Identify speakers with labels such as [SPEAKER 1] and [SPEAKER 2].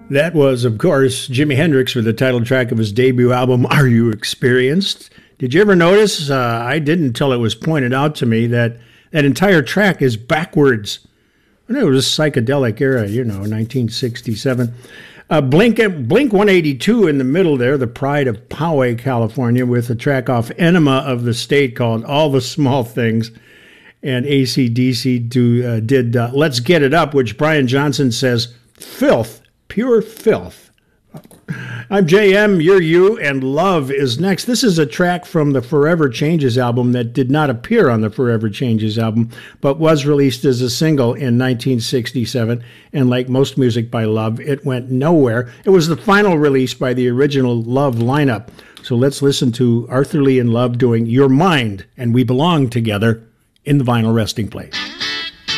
[SPEAKER 1] That was, of course, Jimi Hendrix with the title track of his debut album, Are You Experienced? Did you ever notice, I didn't until it was pointed out to me, that that entire track is backwards. I know it was a psychedelic era, 1967. Blink 182 in the middle there, the pride of Poway, California, with a track off Enema of the State called All the Small Things. And AC/DC did Let's Get It Up, which Brian Johnson says, filth. Pure filth. I'm JM, you're you, and Love is next. This is a track from the Forever Changes album that did not appear on the Forever Changes album, but was released as a single in 1967. And like most music by Love, it went nowhere. It was the final release by the original Love lineup. So let's listen to Arthur Lee and Love doing Your Mind and We Belong Together in the Vinyl Resting Place.